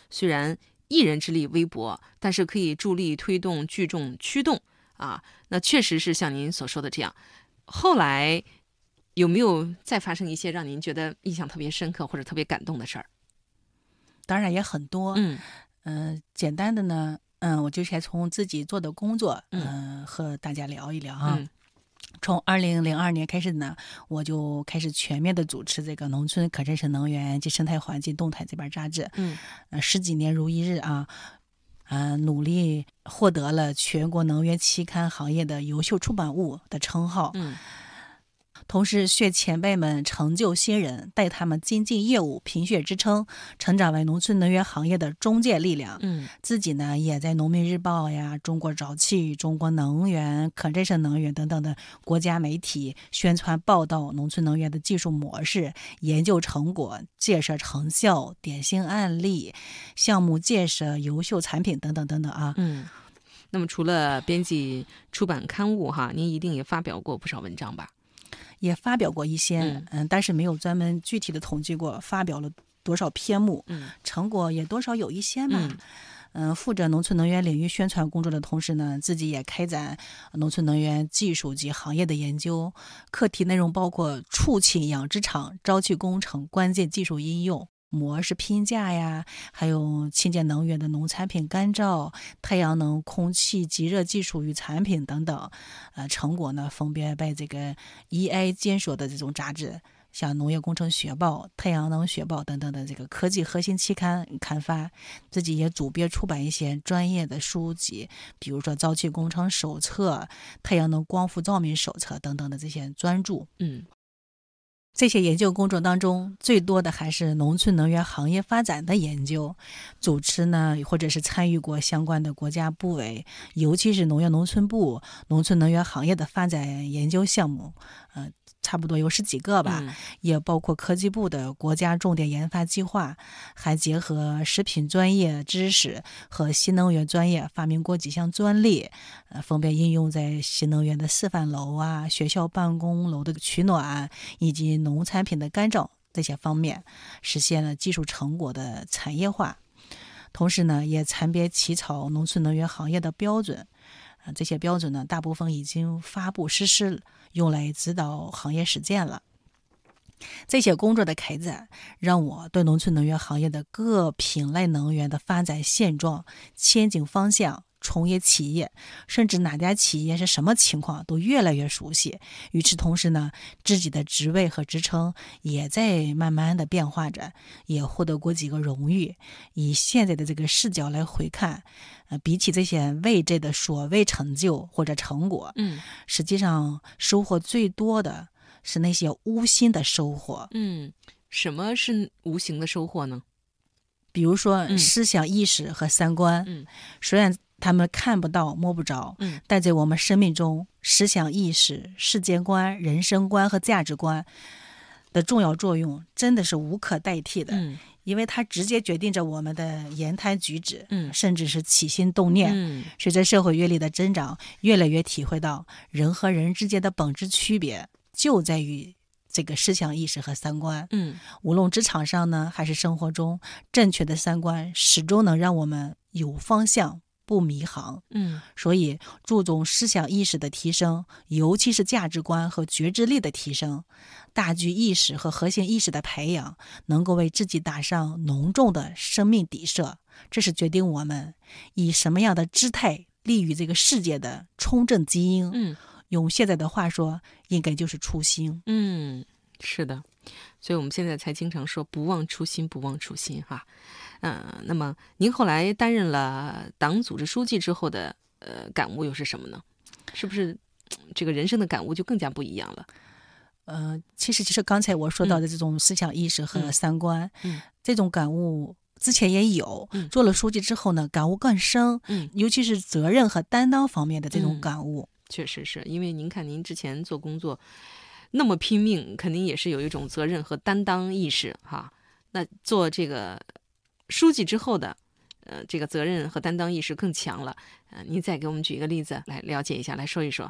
虽然一人之力微薄，但是可以助力推动聚众驱动啊。那确实是像您所说的这样。后来有没有再发生一些让您觉得印象特别深刻或者特别感动的事儿？ 当然也很多。简单的呢，我就先从自己做的工作，和大家聊一聊啊。从2002年开始呢，我就开始全面的主持这个农村可再生能源及生态环境动态这本杂志。10几年如一日啊，努力获得了全国能源期刊行业的优秀出版物的称号。同时学前辈们成就新人，带他们精进业务，凭血支撑，成长为农村能源行业的中坚力量。自己呢也在农民日报呀、中国沼气、中国能源、可再生能源等等的国家媒体宣传报道农村能源的技术模式、研究成果、建设成效、典型案例、项目建设、优秀产品等等等等啊。 那么除了编辑出版刊物哈，您一定也发表过不少文章吧？ 也发表过一些，但是没有专门具体的统计过发表了多少篇目，成果也多少有一些嘛。负责农村能源领域宣传工作的同时呢，自己也开展农村能源技术及行业的研究，课题内容包括畜禽养殖场、沼气工程关键技术应用、模式评价呀，还有清洁能源的农产品干燥、太阳能空气即热技术与产品等等。成果呢分别被这个 EI 监所的这种杂志，像农业工程学报、太阳能学报等等的这个科技核心期刊刊发。自己也主编出版一些专业的书籍，比如说沼气工程手册、太阳能光伏照明手册等等的这些专著。这些研究工作当中，最多的还是农村能源行业发展的研究，主持呢，或者是参与过相关的国家部委，尤其是农业农村部农村能源行业的发展研究项目，差不多有10几个吧，也包括科技部的国家重点研发计划，还结合食品专业知识和新能源专业，发明过几项专利，分别应用在新能源的示范楼啊、学校办公楼的取暖以及农产品的干燥这些方面，实现了技术成果的产业化。同时呢，也参编起草农村能源行业的标准，这些标准呢，大部分已经发布实施了，用来指导行业实践了。这些工作的开展，让我对农村能源行业的各品类能源的发展现状、前景方向、从业企业，甚至哪家企业是什么情况都越来越熟悉。与此同时呢，自己的职位和职称也在慢慢的变化着，也获得过几个荣誉。以现在的这个视角来回看，比起这些未知的所谓成就或者成果，实际上收获最多的是那些无心的收获。 什么是无形的收获呢？ 比如说思想意识和三观，虽然他们看不到摸不着，但在我们生命中，思想意识、世界观、人生观和价值观的重要作用真的是无可代替的。因为它直接决定着我们的言谈举止，甚至是起心动念。随着社会阅历的增长，越来越体会到人和人之间的本质区别就在于这个思想意识和三观。无论职场上呢，还是生活中，正确的三观始终能让我们有方向，不迷航。所以注重思想意识的提升，尤其是价值观和觉知力的提升，大局意识和核心意识的培养，能够为自己打上浓重的生命底色。这是决定我们以什么样的姿态立于这个世界的冲正基因。用现在的话说，应该就是初心。 是的，所以我们现在才经常说不忘初心，不忘初心哈。那么您后来担任了党组织书记之后的感悟又是什么呢？是不是这个人生的感悟就更加不一样了？ 其实刚才我说到的这种思想意识和三观，这种感悟之前也有，做了书记之后呢，感悟更深，尤其是责任和担当方面的这种感悟。 确实是，因为您看您之前做工作那么拼命，肯定也是有一种责任和担当意识哈。那做这个书记之后的这个责任和担当意识更强了。您再给我们举一个例子来了解一下，来说一说。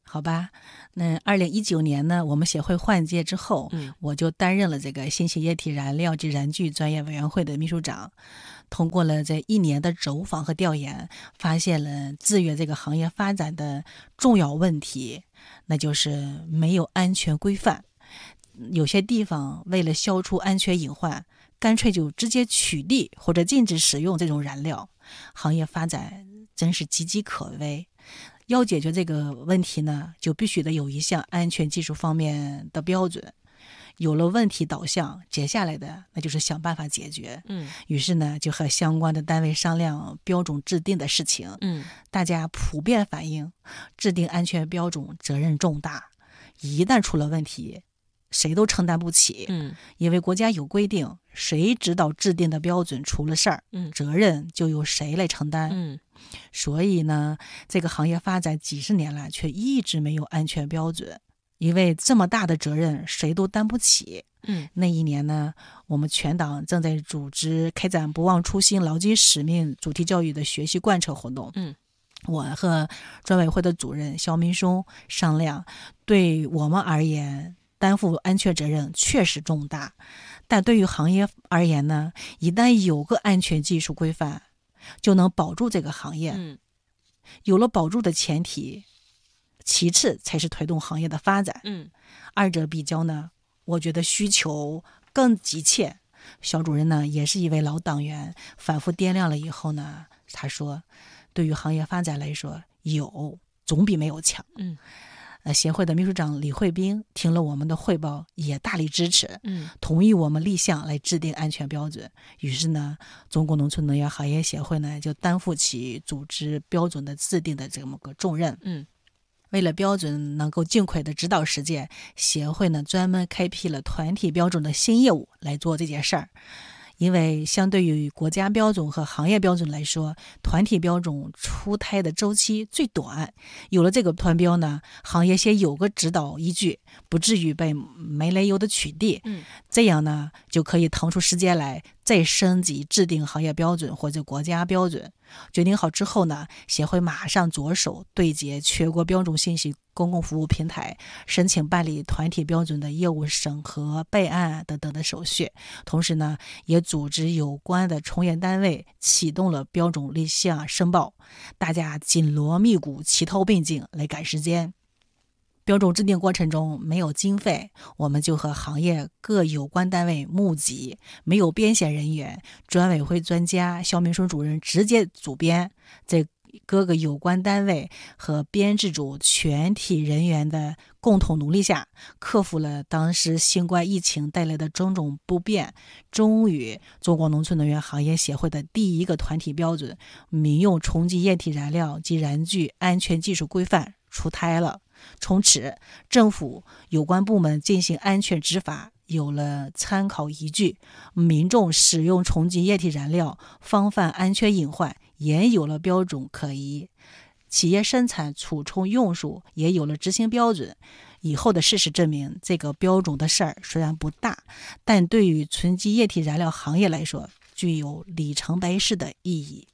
好吧，那2019年呢，我们协会换届之后，我就担任了这个新型液体燃料及燃具专业委员会的秘书长。通过了这1年的走访和调研，发现了制约这个行业发展的重要问题，那就是没有安全规范。有些地方为了消除安全隐患，干脆就直接取缔或者禁止使用这种燃料，行业发展真是岌岌可危。要解决这个问题呢，就必须得有一项安全技术方面的标准。有了问题导向，接下来的那就是想办法解决。于是呢，就和相关的单位商量标准制定的事情。大家普遍反映，制定安全标准责任重大，一旦出了问题，谁都承担不起。因为国家有规定，谁知道制定的标准出了事儿，责任就由谁来承担。所以呢，这个行业发展几十年来却一直没有安全标准，因为这么大的责任谁都担不起。那一年呢，我们全党正在组织开展不忘初心牢记使命主题教育的学习贯彻活动。我和专委会的主任肖明松商量，对我们而言，担负安全责任确实重大，但对于行业而言呢，一旦有个安全技术规范，就能保住这个行业。有了保住的前提，其次才是推动行业的发展。二者比较呢，我觉得需求更急切。肖主任呢，也是一位老党员，反复掂量了以后呢，他说，对于行业发展来说，有总比没有强。协会的秘书长李慧冰听了我们的汇报，也大力支持，同意我们立项来制定安全标准。于是呢，中国农村能源行业协会呢，就担负起组织标准的制定的这么个重任。为了标准能够尽快的指导实践，协会呢专门开辟了团体标准的新业务来做这件事儿。因为相对于国家标准和行业标准来说，团体标准出台的周期最短。有了这个团标呢，行业先有个指导依据，不至于被没来由的取缔。这样呢，就可以腾出时间来再升级制定行业标准或者国家标准。决定好之后呢，协会马上着手对接全国标准信息公共服务平台，申请办理团体标准的业务审核、备案等等的手续。同时呢，也组织有关的从业单位启动了标准立项申报，大家紧锣密鼓、齐头并进来赶时间。标准制定过程中没有经费，我们就和行业各有关单位募集，没有编写人员，专委会专家肖明松主任直接主编，在各个有关单位和编制组全体人员的共同努力下，克服了当时新冠疫情带来的种种不便，终于中国农村能源行业协会的第一个团体标准民用冲击液体燃料及燃具安全技术规范出台了。从此，政府有关部门进行安全执法有了参考依据，民众使用冲击液体燃料防范安全隐患也有了标准可依，企业生产储存用数也有了执行标准。以后的事实证明，这个标准的事儿虽然不大，但对于冲击液体燃料行业来说，具有里程碑式的意义。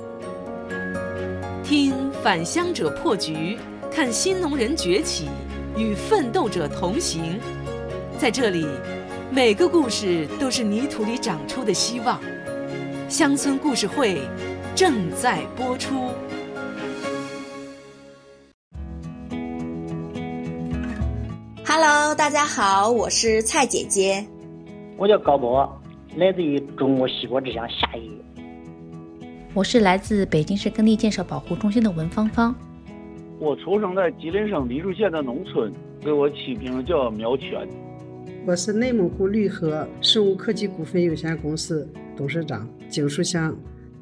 听返乡者破局，看新农人崛起，与奋斗者同行。在这里，每个故事都是泥土里长出的希望。乡村故事会正在播出。 Hello， 大家好，我是蔡姐姐。 我叫高波，来自于中国西国之乡夏邑。 我是来自北京市耕地建设保护中心的文芳芳。 我出生在吉林省梨树县的农村，给我起名叫苗全。 我是内蒙古绿河生物科技股份有限公司董事长景树香。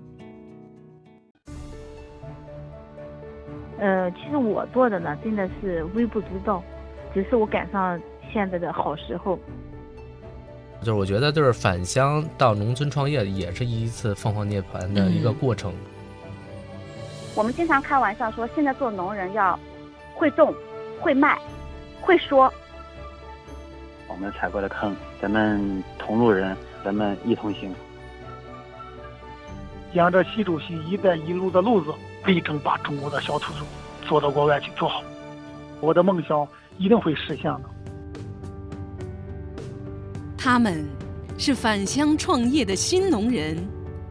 其实我做的呢，真的是微不足道，只是我赶上现在的好时候。 就是我觉得，就是返乡到农村创业，也是一次凤凰涅槃的一个过程。 我们经常开玩笑说，现在做农人要会种、会卖、会说。 我们踩过的坑，咱们同路人，咱们一同行。 沿着习主席“一带一路”的路子，力争把中国的小土豆做到国外去做好。 我的梦想一定会实现的。 他们是返乡创业的新农人，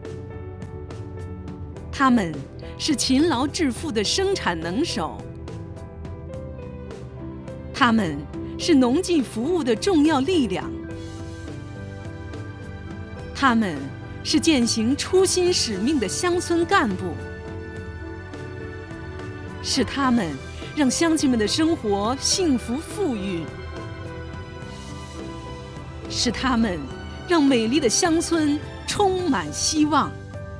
他们是勤劳致富的生产能手，他们是农技服务的重要力量，他们是践行初心使命的乡村干部，是他们让乡亲们的生活幸福富裕，是他们让美丽的乡村充满希望。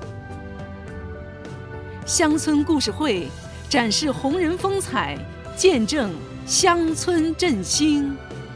乡村故事会展示红人风采，见证乡村振兴。